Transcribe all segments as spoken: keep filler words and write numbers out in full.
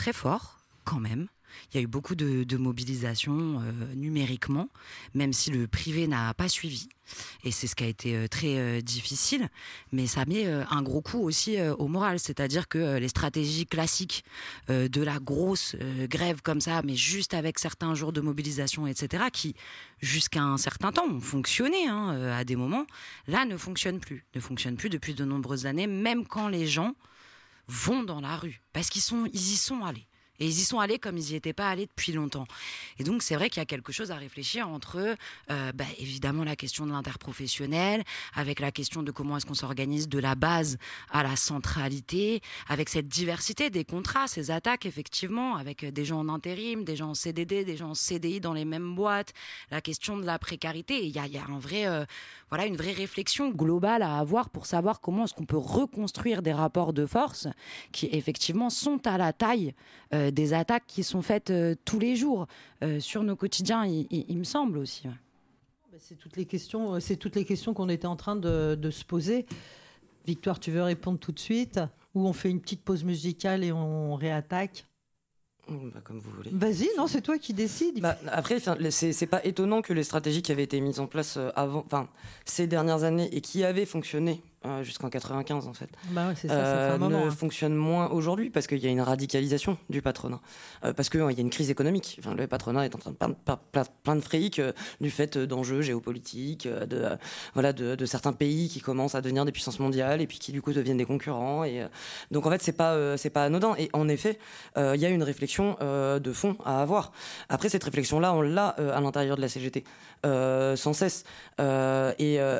très fort, quand même. Il y a eu beaucoup de, de mobilisation euh, numériquement, même si le privé n'a pas suivi. Et c'est ce qui a été euh, très euh, difficile. Mais ça met euh, un gros coup aussi euh, au moral. C'est-à-dire que euh, les stratégies classiques euh, de la grosse euh, grève comme ça, mais juste avec certains jours de mobilisation, et cetera, qui, jusqu'à un certain temps, ont fonctionné hein, euh, à des moments, là, ne fonctionnent plus. Ne fonctionnent plus depuis de nombreuses années, même quand les gens vont dans la rue. Parce qu'ils sont, ils y sont allés. Et ils y sont allés comme ils n'y étaient pas allés depuis longtemps. Et donc, c'est vrai qu'il y a quelque chose à réfléchir entre, euh, bah, évidemment, la question de l'interprofessionnel, avec la question de comment est-ce qu'on s'organise de la base à la centralité, avec cette diversité des contrats, ces attaques, effectivement, avec des gens en intérim, des gens en C D D, des gens en C D I dans les mêmes boîtes, la question de la précarité. Il y a, il y a un vrai, euh, voilà, une vraie réflexion globale à avoir pour savoir comment est-ce qu'on peut reconstruire des rapports de force qui, effectivement, sont à la taille euh, des attaques qui sont faites euh, tous les jours euh, sur nos quotidiens, il, il, il me semble aussi. Ouais. C'est toutes les questions, c'est toutes les questions qu'on était en train de, de se poser. Victoire, tu veux répondre tout de suite ou on fait une petite pause musicale et on réattaque? Bah, comme vous voulez. Vas-y, non, c'est toi qui décides. Bah, après, c'est, c'est pas étonnant que les stratégies qui avaient été mises en place avant, enfin, ces dernières années et qui avaient fonctionné euh, jusqu'en quatre-vingt-quinze en fait, bah ouais, c'est ça, euh, ça fait un moment, ne hein. fonctionnent moins aujourd'hui parce qu'il y a une radicalisation du patronat, euh, parce qu'il euh, y a une crise économique. Enfin, le patronat est en train de perdre plein de fric euh, du fait d'enjeux géopolitiques, euh, de, euh, voilà, de, de certains pays qui commencent à devenir des puissances mondiales et puis qui du coup deviennent des concurrents. Et, euh, donc en fait, c'est pas, euh, c'est pas anodin. Et en effet, il euh, y a une réflexion euh, de fond à avoir. Après, cette réflexion-là, on l'a euh, à l'intérieur de la C G T, euh, sans cesse. Euh, et euh,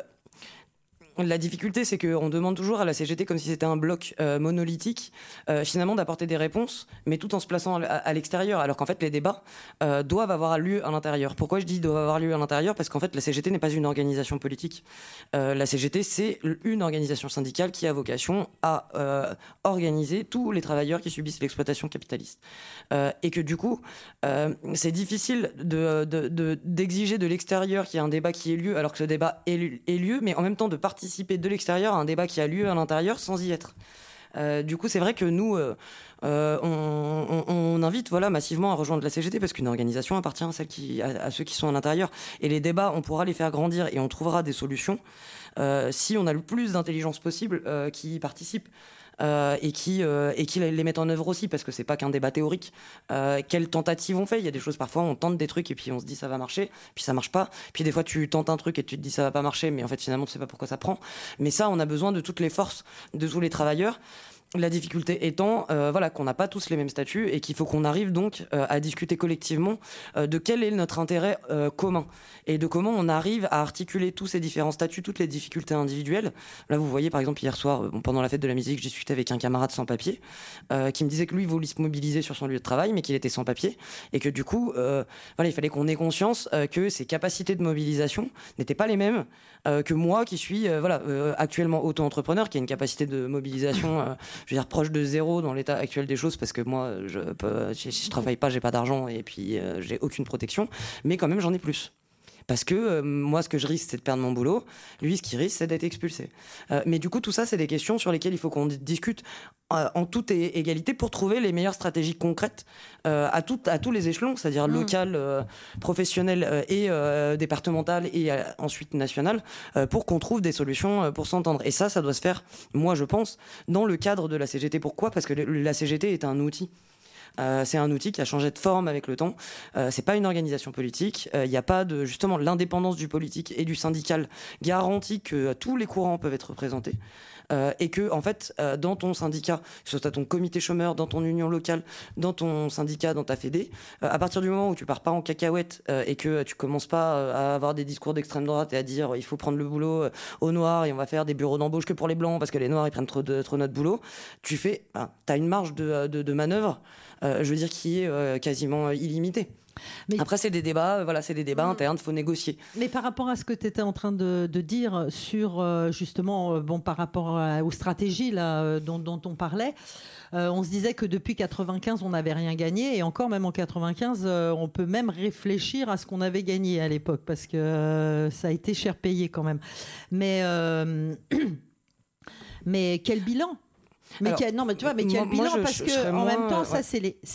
la difficulté, c'est qu'on demande toujours à la C G T, comme si c'était un bloc euh, monolithique, euh, finalement d'apporter des réponses, mais tout en se plaçant à, à l'extérieur, alors qu'en fait les débats euh, doivent avoir lieu à l'intérieur. Pourquoi je dis doivent avoir lieu à l'intérieur? Parce qu'en fait la C G T n'est pas une organisation politique. Euh, la C G T, c'est une organisation syndicale qui a vocation à euh, organiser tous les travailleurs qui subissent l'exploitation capitaliste. Euh, et que du coup, euh, c'est difficile de, de, de, d'exiger de l'extérieur qu'il y ait un débat qui ait lieu, alors que ce débat ait lieu, mais en même temps de participer de l'extérieur à un débat qui a lieu à l'intérieur sans y être. Euh, du coup, c'est vrai que nous, euh, euh, on, on, on invite voilà, massivement à rejoindre la C G T parce qu'une organisation appartient à, celle qui, à, à ceux qui sont à l'intérieur. Et les débats, on pourra les faire grandir et on trouvera des solutions euh, si on a le plus d'intelligence possible euh, qui y participe. Euh, et qui euh, et qui les mettent en œuvre aussi, parce que c'est pas qu'un débat théorique. Euh, quelles tentatives on fait? Il y a des choses, parfois on tente des trucs et puis on se dit ça va marcher, puis ça marche pas, puis des fois tu tentes un truc et tu te dis ça va pas marcher, mais en fait finalement tu sais pas pourquoi ça prend. Mais ça, on a besoin de toutes les forces de tous les travailleurs. La difficulté étant euh, voilà, qu'on n'a pas tous les mêmes statuts et qu'il faut qu'on arrive donc euh, à discuter collectivement euh, de quel est notre intérêt euh, commun et de comment on arrive à articuler tous ces différents statuts, toutes les difficultés individuelles. Là, vous voyez, par exemple, hier soir, euh, pendant la fête de la musique, j'ai discuté avec un camarade sans papier euh, qui me disait que lui, il voulait se mobiliser sur son lieu de travail, mais qu'il était sans papier et que du coup, euh, voilà, il fallait qu'on ait conscience euh, que ses capacités de mobilisation n'étaient pas les mêmes euh, que moi qui suis euh, voilà, euh, actuellement auto-entrepreneur, qui a une capacité de mobilisation... Euh, je veux dire, proche de zéro dans l'état actuel des choses, parce que moi, je, peux, si je travaille pas, j'ai pas d'argent et puis euh, j'ai aucune protection, mais quand même, j'en ai plus. Parce que euh, moi, ce que je risque, c'est de perdre mon boulot. Lui, ce qu'il risque, c'est d'être expulsé. Euh, mais du coup, tout ça, c'est des questions sur lesquelles il faut qu'on discute euh, en toute égalité pour trouver les meilleures stratégies concrètes euh, à, tout, à tous les échelons, c'est-à-dire mmh. local, euh, professionnel euh, et euh, départemental et euh, ensuite national, euh, pour qu'on trouve des solutions euh, pour s'entendre. Et ça, ça doit se faire, moi, je pense, dans le cadre de la C G T. Pourquoi ? Parce que la C G T est un outil. Euh, c'est un outil qui a changé de forme avec le temps. Euh, c'est pas une organisation politique. Il euh, n'y a pas de justement l'indépendance du politique et du syndical garantit que euh, tous les courants peuvent être représentés. Euh, et que en fait, euh, dans ton syndicat, que ce soit ton comité chômeur, dans ton union locale, dans ton syndicat, dans ta fédé, euh, à partir du moment où tu pars pas en cacahuète euh, et que tu commences pas euh, à avoir des discours d'extrême droite et à dire il faut prendre le boulot euh, aux noirs et on va faire des bureaux d'embauche que pour les blancs parce que les noirs ils prennent trop, de, trop notre boulot, tu fais, ben, t'as une marge de, de, de manœuvre, euh, je veux dire qui est euh, quasiment illimitée. Mais après, c'est des débats, voilà, c'est des débats mmh. internes, il faut négocier. Mais par rapport à ce que tu étais en train de, de dire sur, euh, justement, euh, bon, par rapport à, aux stratégies là, euh, dont, dont on parlait, euh, on se disait que depuis quatre-vingt-quinze, on n'avait rien gagné. Et encore, même en quatre-vingt-quinze, euh, on peut même réfléchir à ce qu'on avait gagné à l'époque, parce que euh, ça a été cher payé quand même. Mais, euh, mais quel bilan ? Mais Alors, quel, non, mais tu vois, mais quel moi, bilan moi, je, parce je, que je en moins, même temps, ouais. ça c'est les